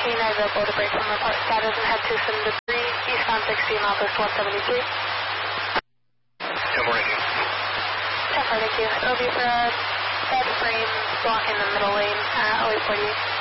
Kena available to break from report status and head to some debris, eastbound 60, Northwest 173. 10-4, thank you. 10-4, thank you. It'll be for a bed frame block in the middle lane, 0848.